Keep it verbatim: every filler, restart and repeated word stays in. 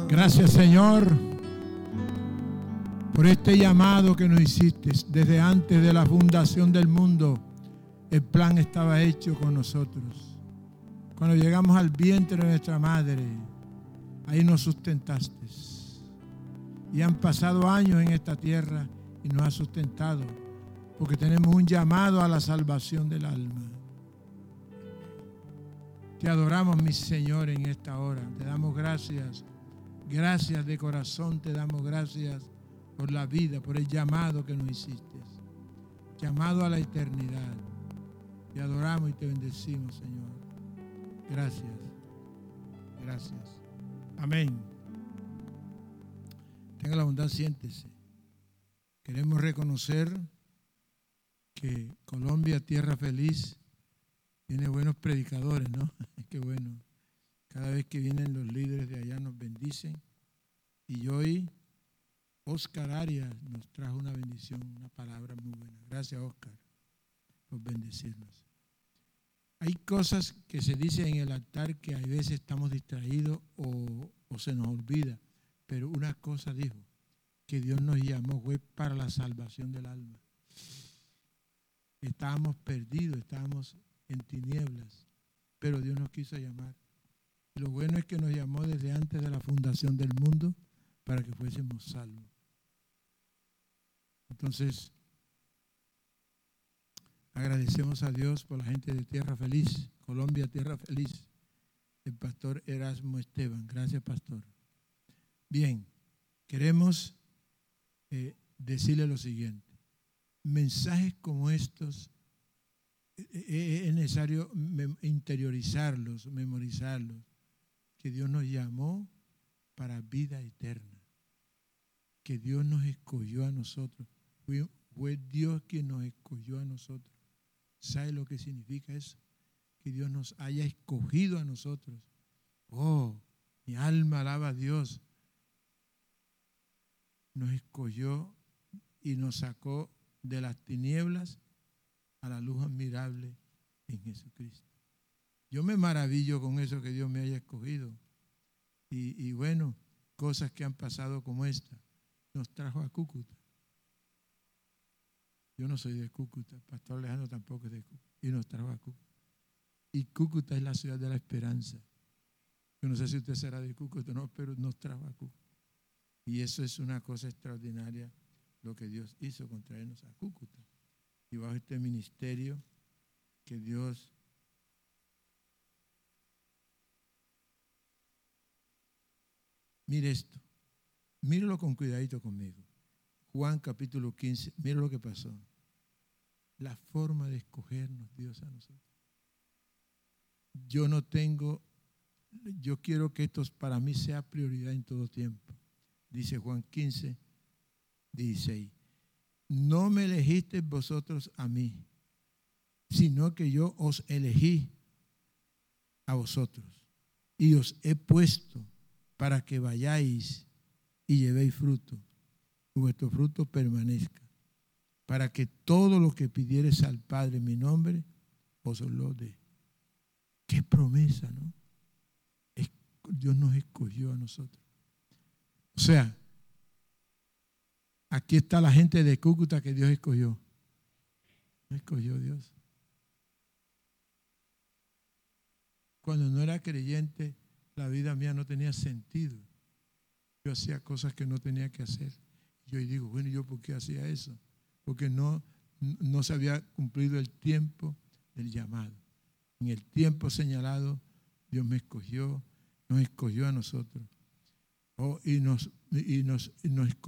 Gracias, Señor, por este llamado que nos hiciste. Desde antes de la fundación del mundo, el plan estaba hecho con nosotros. Cuando llegamos al vientre de nuestra madre, ahí nos sustentaste. Y han pasado años en esta tierra y nos has sustentado, porque tenemos un llamado a la salvación del alma. Te adoramos, mi Señor, en esta hora. Te damos gracias. Gracias de corazón, te damos gracias por la vida, por el llamado que nos hiciste. Llamado a la eternidad. Te adoramos y te bendecimos, Señor. Gracias. Gracias. Amén. Tenga la bondad, siéntese. Queremos reconocer que Colombia, tierra feliz, tiene buenos predicadores, ¿no? Qué bueno. Cada vez que vienen los líderes de allá nos bendicen. Y hoy Oscar Arias nos trajo una bendición, una palabra muy buena. Gracias, Oscar, por bendecirnos. Hay cosas que se dicen en el altar que a veces estamos distraídos o, o se nos olvida. Pero una cosa dijo, que Dios nos llamó fue para la salvación del alma. Estábamos perdidos, estábamos en tinieblas, pero Dios nos quiso llamar. Y lo bueno es que nos llamó desde antes de la fundación del mundo para que fuésemos salvos. Entonces, agradecemos a Dios por la gente de Tierra Feliz, Colombia, Tierra Feliz, el pastor Erasmo Esteban. Gracias, pastor. Bien, queremos eh, decirle lo siguiente. Mensajes como estos eh, es necesario interiorizarlos, memorizarlos, que Dios nos llamó para vida eterna, que Dios nos escogió a nosotros. Fue, fue Dios quien nos escogió a nosotros. ¿Sabe lo que significa eso? Que Dios nos haya escogido a nosotros. Oh, mi alma alaba a Dios. Nos escogió y nos sacó de las tinieblas a la luz admirable en Jesucristo. Yo me maravillo con eso, que Dios me haya escogido. Y, y bueno, cosas que han pasado como esta. Nos trajo a Cúcuta. Yo no soy de Cúcuta, el pastor Alejandro tampoco es de Cúcuta. Y nos trajo a Cúcuta. Y Cúcuta es la ciudad de la esperanza. Yo no sé si usted será de Cúcuta o no, pero nos trajo a Cúcuta. Y eso es una cosa extraordinaria, lo que Dios hizo con traernos a Cúcuta. Y bajo este ministerio que Dios mire esto, mírelo con cuidadito conmigo. Juan capítulo quince, mire lo que pasó. La forma de escogernos Dios a nosotros. Yo no tengo, yo quiero que esto para mí sea prioridad en todo tiempo. Dice Juan quince, dieciséis. No me elegisteis vosotros a mí, sino que yo os elegí a vosotros y os he puesto para que vayáis y llevéis fruto, y vuestro fruto permanezca, para que todo lo que pidiereis al Padre en mi nombre, os lo dé. Qué promesa, ¿no? Es, Dios nos escogió a nosotros. O sea, aquí está la gente de Cúcuta que Dios escogió. No escogió Dios. Cuando no era creyente, la vida mía no tenía sentido. Yo hacía cosas que no tenía que hacer. Yo digo, bueno, ¿yo por qué hacía eso? Porque no, no se había cumplido el tiempo del llamado. En el tiempo señalado, Dios me escogió, nos escogió a nosotros. Oh, y nos, y nos, y nos escogió